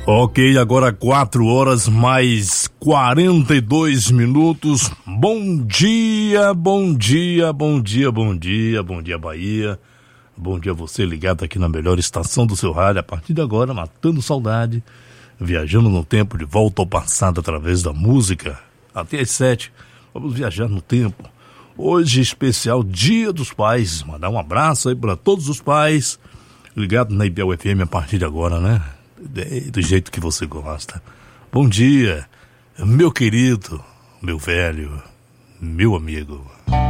Ok, agora 4 horas mais 42 minutos. Bom dia, bom dia, bom dia, bom dia, bom dia Bahia. Bom dia você ligado aqui na melhor estação do seu rádio. A partir de agora, matando saudade, viajando no tempo de volta ao passado através da música. Até às 7, vamos viajar no tempo. Hoje especial Dia dos Pais. Mandar um abraço aí para todos os pais ligados na Ibel FM a partir de agora, né? Do jeito que você gosta. Bom dia, meu querido, meu velho, meu amigo.